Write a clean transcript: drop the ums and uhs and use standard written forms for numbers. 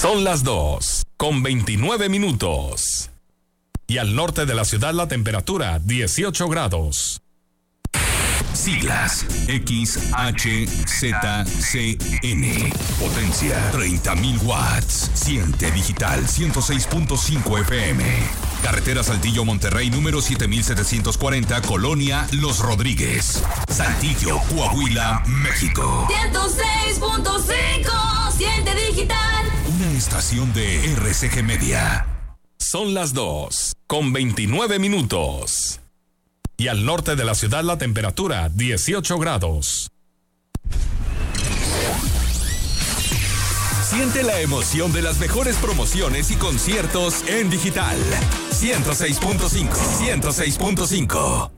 Son las 2:29. Y al norte de la ciudad la temperatura 18 grados. Siglas XHZCN. Potencia 30.000 watts. Siente digital 106.5 FM. Carretera Saltillo Monterrey número 7740, Colonia Los Rodríguez, Saltillo, Coahuila, México. 106.5. Siente digital. Una estación de RCG Media. Son las 2:29. Y al norte de la ciudad la temperatura 18 grados. Siente la emoción de las mejores promociones y conciertos en digital. 106.5.